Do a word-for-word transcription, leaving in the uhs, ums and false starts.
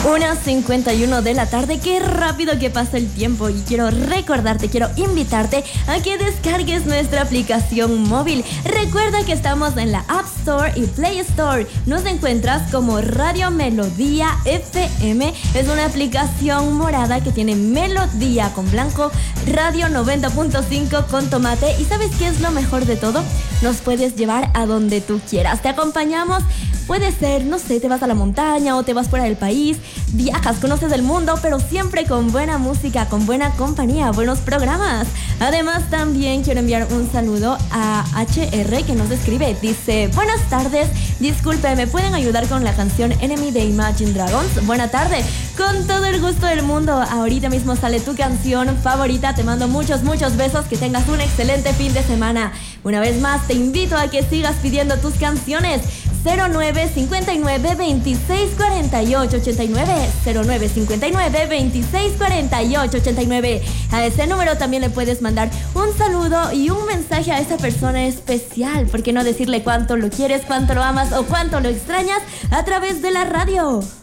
una cincuenta y uno de la tarde, qué rápido que pasa el tiempo. Y quiero recordarte, quiero invitarte a que descargues nuestra aplicación móvil. Recuerda que estamos en la App Store y Play Store. Nos encuentras como Radio Melodía F M. Es una aplicación morada que tiene melodía con blanco, radio noventa punto cinco con tomate. ¿Y sabes qué es lo mejor de todo? Nos puedes llevar a donde tú quieras. Te acompañamos. Puede ser, no sé, te vas a la montaña o te vas fuera del país, viajas, conoces el mundo, pero siempre con buena música, con buena compañía, buenos programas. Además, también quiero enviar un saludo a H R que nos escribe. Dice, buenas tardes, disculpe, ¿me pueden ayudar con la canción Enemy de Imagine Dragons? Buena tarde, con todo el gusto del mundo. Ahorita mismo sale tu canción favorita. Te mando muchos, muchos besos. Que tengas un excelente fin de semana. Una vez más, te invito a que sigas pidiendo tus canciones. cero nueve cincuenta y nueve veintiséis cuarenta y ocho ochenta y nueve cero nueve cincuenta y nueve veintiséis cuarenta y ocho ochenta y nueve. A ese número también le puedes mandar un saludo y un mensaje a esa persona especial. ¿Por qué no decirle cuánto lo quieres, cuánto lo amas o cuánto lo extrañas a través de la radio?